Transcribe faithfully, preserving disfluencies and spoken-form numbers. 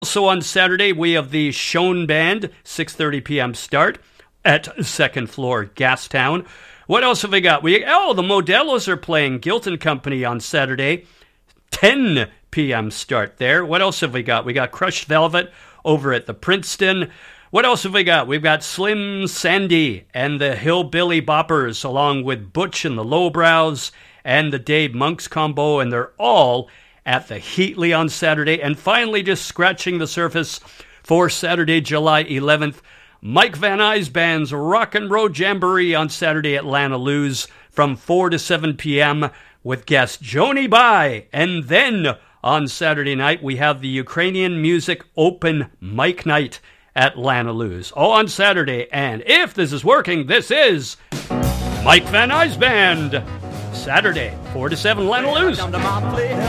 So on Saturday, we have the Schoen Band, six thirty p.m. start at second floor Gastown. What else have we got? We Oh, the Modelos are playing Guilt and Company on Saturday, ten p.m. start there. What else have we got? We got Crushed Velvet over at the Princeton. What else have we got? We've got Slim Sandy and the Hillbilly Boppers, along with Butch and the Lowbrows and the Dave Monks combo, and they're all at the Heatley on Saturday. And finally, just scratching the surface for Saturday, July eleventh, Mike Van Nuys Band's Rock and Roll Jamboree on Saturday at Lana Lou's from four to seven p.m. with guest Joni Bai. And then on Saturday night, we have the Ukrainian Music Open Mic Night at Lana Lou's. All on Saturday. And if this is working, this is Mike Van Nuys Band. Saturday, four to seven, Lana Lou's.